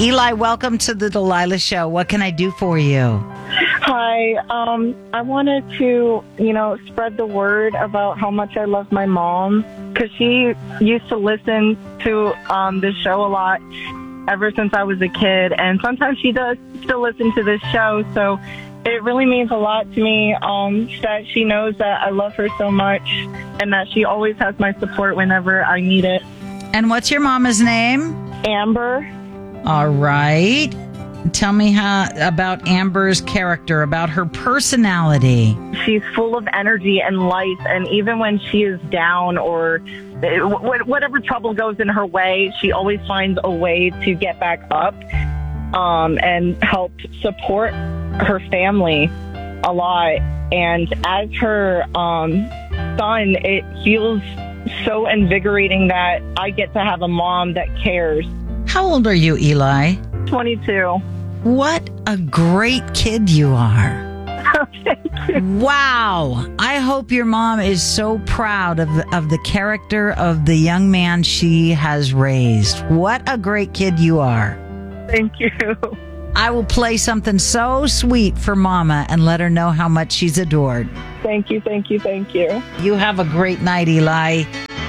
Eli, welcome to the Delilah Show. What can I do for you? Hi. I wanted to, spread the word about how much I love my mom, because she used to listen to this show a lot ever since I was a kid, and sometimes she does still listen to this show, so it really means a lot to me that she knows that I love her so much and that she always has my support whenever I need it. And what's your mama's name? Amber. All right. Tell me about Amber's character, about her personality. She's full of energy and life, and even when she is down or whatever trouble goes in her way, she always finds a way to get back up and help support her family a lot. And as her son, it feels so invigorating that I get to have a mom that cares. How old are you, Eli? 22. What a great kid you are. Thank you. Wow. I hope your mom is so proud of the character of the young man she has raised. What a great kid you are. Thank you. I will play something so sweet for Mama and let her know how much she's adored. Thank you, thank you, thank you. You have a great night, Eli.